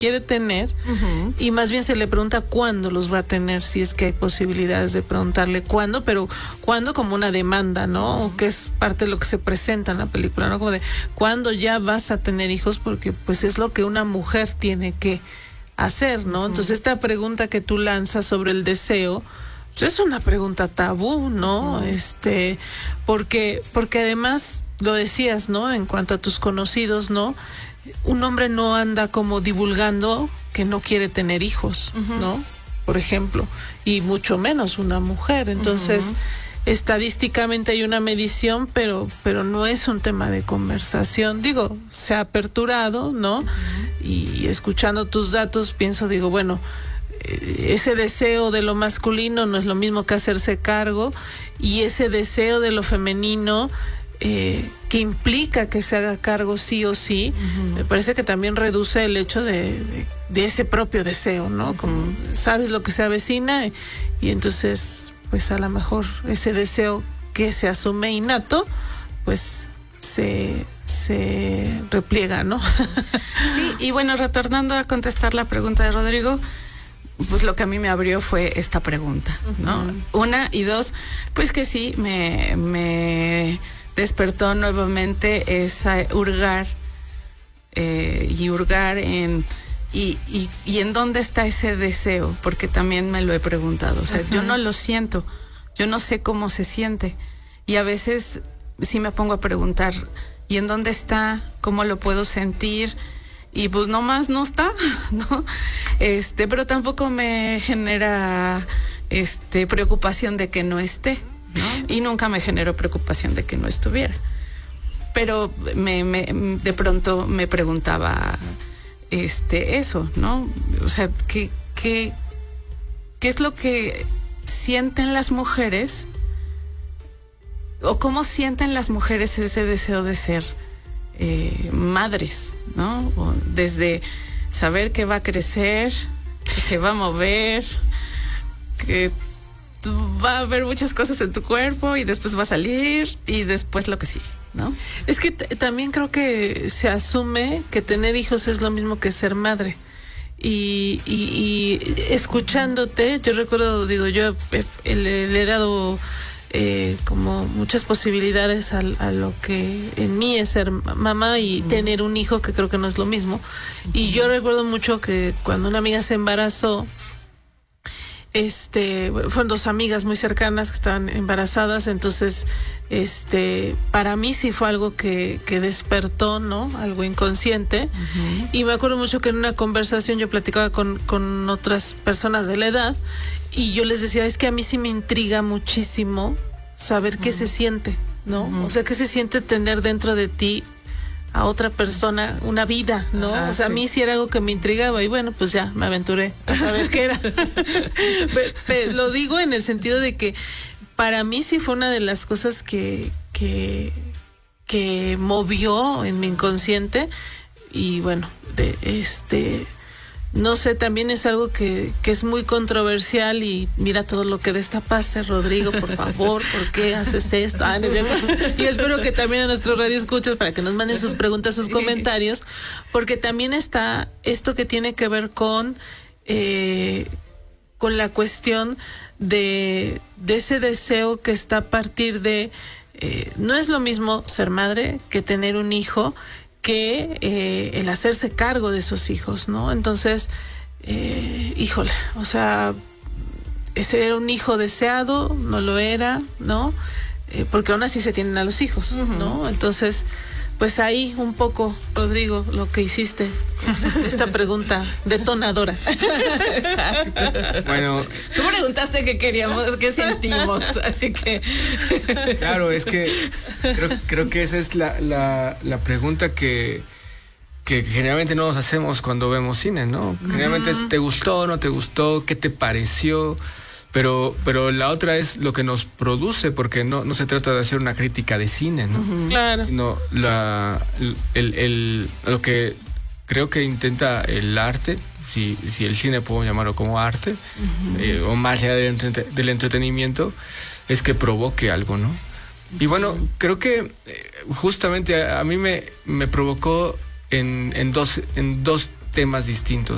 quiere tener, y más bien se le pregunta cuándo los va a tener, si es que hay posibilidades de preguntarle cuándo, pero cuándo como una demanda, ¿no? O que es parte de lo que se presenta en la película, ¿no? Como de cuándo ya vas a tener hijos, porque pues es lo que una mujer tiene que hacer, ¿no? Entonces esta pregunta que tú lanzas sobre el deseo, pues es una pregunta tabú, ¿no? Porque además lo decías, ¿no? En cuanto a tus conocidos, ¿no? Un hombre no anda como divulgando que no quiere tener hijos, ¿no? Por ejemplo, y mucho menos una mujer. Entonces, estadísticamente hay una medición, pero no es un tema de conversación. Digo, se ha aperturado, ¿no? Y escuchando tus datos, digo, bueno, ese deseo de lo masculino no es lo mismo que hacerse cargo, y ese deseo de lo femenino que implica que se haga cargo sí o sí, me parece que también reduce el hecho de ese propio deseo, ¿no? Como sabes lo que se avecina, y entonces pues a lo mejor ese deseo que se asume innato pues se repliega, ¿no? Sí, y bueno, retornando a contestar la pregunta de Rodrigo, pues lo que a mí me abrió fue esta pregunta, ¿no? Una, y dos, pues que sí, me despertó nuevamente esa hurgar en en dónde está ese deseo, porque también me lo he preguntado. O sea, yo no lo siento, yo no sé cómo se siente, y a veces sí me pongo a preguntar, ¿y en dónde está? ¿Cómo lo puedo sentir? Y pues nomás no está, ¿no? Pero tampoco me genera preocupación de que no esté, ¿no? Y nunca me generó preocupación de que no estuviera. Pero de pronto me preguntaba eso, ¿no? O sea, ¿qué es lo que sienten las mujeres? ¿O cómo sienten las mujeres ese deseo de ser madres, ¿no? O desde saber que va a crecer, que se va a mover, que va a haber muchas cosas en tu cuerpo, y después va a salir, y después lo que sigue, ¿no? Es que también creo que se asume que tener hijos es lo mismo que ser madre. Y escuchándote, yo recuerdo, digo, yo le he dado como muchas posibilidades a lo que en mí es ser mamá y tener un hijo, que creo que no es lo mismo. Y yo recuerdo mucho que cuando una amiga se embarazó, fueron dos amigas muy cercanas que estaban embarazadas, entonces para mí sí fue algo que despertó, ¿no? Algo inconsciente. Y me acuerdo mucho que en una conversación yo platicaba con otras personas de la edad, y yo les decía, es que a mí sí me intriga muchísimo saber qué se siente, ¿no? O sea, qué se siente tener dentro de ti a otra persona, una vida, ¿no? O sea, sí. A mí sí era algo que me intrigaba, y bueno, pues ya me aventuré a saber qué era. Lo digo en el sentido de que para mí sí fue una de las cosas que movió en mi inconsciente, y bueno, no sé, también es algo que es muy controversial, y mira todo lo que destapaste, Rodrigo, por favor, ¿por qué haces esto? Y espero que también a nuestros radioescuchas, para que nos manden sus preguntas, sus comentarios, porque también está esto que tiene que ver con la cuestión de ese deseo que está a partir de, no es lo mismo ser madre que tener un hijo, que el hacerse cargo de esos hijos, ¿no? Entonces, híjole, o sea, ese era un hijo deseado, no lo era, ¿no? Porque aún así se tienen a los hijos, ¿no? Entonces, pues ahí un poco, Rodrigo, lo que hiciste, esta pregunta detonadora. Exacto. Bueno, tú preguntaste qué queríamos, qué sentimos, así que... Claro, es que creo que esa es la pregunta que generalmente no nos hacemos cuando vemos cine, ¿no? Generalmente es, ¿te gustó, no te gustó? ¿Qué te pareció? Pero la otra es lo que nos produce, porque no se trata de hacer una crítica de cine, ¿no? Claro. Sino lo que creo que intenta el arte, si el cine puedo llamarlo como arte, o más allá del entretenimiento, es que provoque algo, ¿no? Y bueno, creo que justamente a mí me provocó en dos temas distintos.